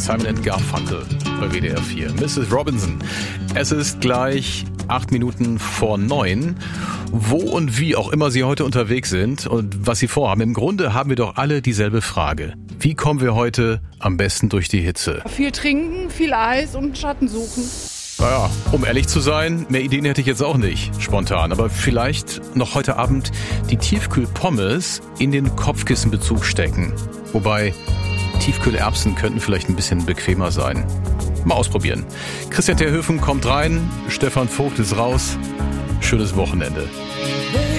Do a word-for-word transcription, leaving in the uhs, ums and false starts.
Simon and Garfunkel bei W D R vier. Missus Robinson. Es ist gleich acht Minuten vor neun. Wo und wie auch immer Sie heute unterwegs sind und was Sie vorhaben. Im Grunde haben wir doch alle dieselbe Frage. Wie kommen wir heute am besten durch die Hitze? Viel trinken, viel Eis und Schatten suchen. Naja, um ehrlich zu sein, mehr Ideen hätte ich jetzt auch nicht, spontan. Aber vielleicht noch heute Abend die Tiefkühlpommes in den Kopfkissenbezug stecken. Wobei, Tiefkühlerbsen könnten vielleicht ein bisschen bequemer sein. Mal ausprobieren. Christian Terhöfen kommt rein, Stefan Vogt ist raus. Schönes Wochenende.